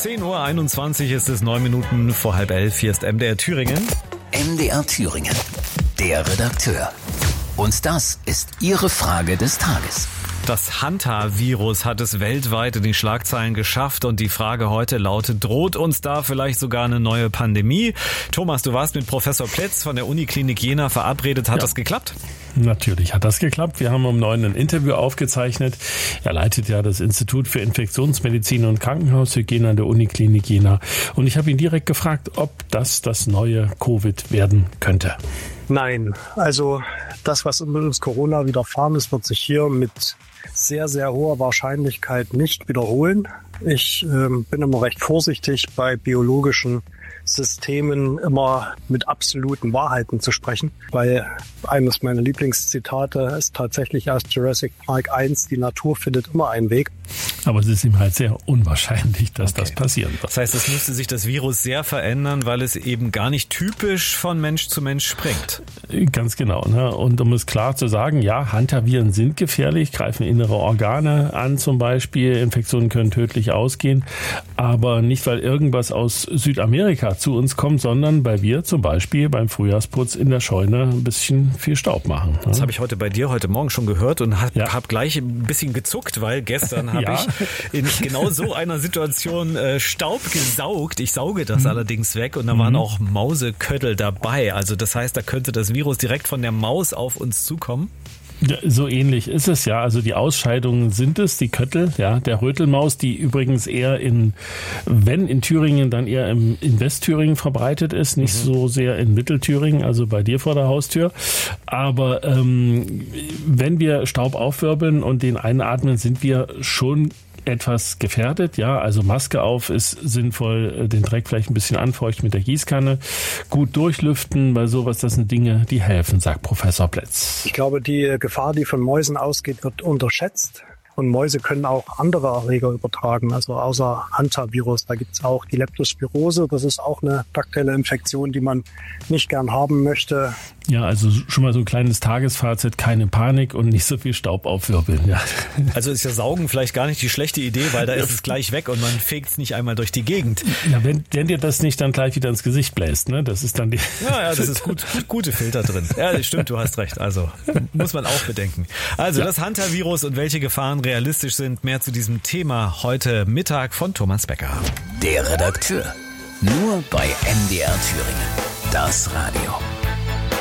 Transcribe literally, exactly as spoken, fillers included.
zehn Uhr einundzwanzig ist es, neun Minuten vor halb elf. Hier ist M D R Thüringen. M D R Thüringen, der Redakteur. Und das ist Ihre Frage des Tages. Das Hanta-Virus hat es weltweit in die Schlagzeilen geschafft und die Frage heute lautet, droht uns da vielleicht sogar eine neue Pandemie? Thomas, du warst mit Professor Pletz von der Uniklinik Jena verabredet. Hat ja. das geklappt? Natürlich hat das geklappt. Wir haben um neun ein Interview aufgezeichnet. Er leitet ja das Institut für Infektionsmedizin und Krankenhaushygiene an der Uniklinik Jena. Und ich habe ihn direkt gefragt, ob das das neue Covid werden könnte. Nein, also das, was mit uns Corona widerfahren ist, wird sich hier mit sehr, sehr hoher Wahrscheinlichkeit nicht wiederholen. Ich ähm, bin immer recht vorsichtig bei biologischen Systemen immer mit absoluten Wahrheiten zu sprechen, weil eines meiner Lieblingszitate ist tatsächlich aus Jurassic Park eins, die Natur findet immer einen Weg. Aber es ist ihm halt sehr unwahrscheinlich, dass okay. das passieren wird. Das heißt, es müsste sich das Virus sehr verändern, weil es eben gar nicht typisch von Mensch zu Mensch springt. Ganz genau. Ne? Und um es klar zu sagen, ja, Hantaviren sind gefährlich, greifen innere Organe an zum Beispiel. Infektionen können tödlich ausgehen. Aber nicht, weil irgendwas aus Südamerika zu uns kommt, sondern weil wir zum Beispiel beim Frühjahrsputz in der Scheune ein bisschen viel Staub machen. Ne? Das habe ich heute bei dir heute Morgen schon gehört und habe ja. hab gleich ein bisschen gezuckt, weil gestern habe ja. ich in genau so einer Situation äh, Staub gesaugt. Ich sauge das mhm. allerdings weg und da waren mhm. auch Mauseköttel dabei. Also das heißt, da könnte das Virus direkt von der Maus auf uns zukommen. Ja, so ähnlich ist es ja. Also die Ausscheidungen sind es, die Köttel, ja, der Rötelmaus, die übrigens eher in, wenn in Thüringen, dann eher im, in Westthüringen verbreitet ist, nicht mhm. so sehr in Mittelthüringen, also bei dir vor der Haustür. Aber ähm, wenn wir Staub aufwirbeln und den einatmen, sind wir schon etwas gefährdet, ja, also Maske auf ist sinnvoll, den Dreck vielleicht ein bisschen anfeuchten mit der Gießkanne, gut durchlüften, bei sowas, das sind Dinge, die helfen, sagt Professor Pletz. Ich glaube, die Gefahr, die von Mäusen ausgeht, wird unterschätzt. Und Mäuse können auch andere Erreger übertragen, also außer Hantavirus. Da gibt's auch die Leptospirose. Das ist auch eine bakterielle Infektion, die man nicht gern haben möchte. Ja, also schon mal so ein kleines Tagesfazit, keine Panik und nicht so viel Staub aufwirbeln. Ja. Also ist ja Saugen vielleicht gar nicht die schlechte Idee, weil da ist es gleich weg und man fegt es nicht einmal durch die Gegend. Ja, wenn, wenn dir das nicht dann gleich wieder ins Gesicht bläst, ne? Das ist dann die... Ja, ja, das ist gut, gut, gute Filter drin. Ja, das stimmt, du hast recht. Also muss man auch bedenken. Also ja. Das Hantavirus und welche Gefahren realistisch sind, mehr zu diesem Thema heute Mittag von Thomas Becker. Der Redakteur. Nur bei M D R Thüringen. Das Radio.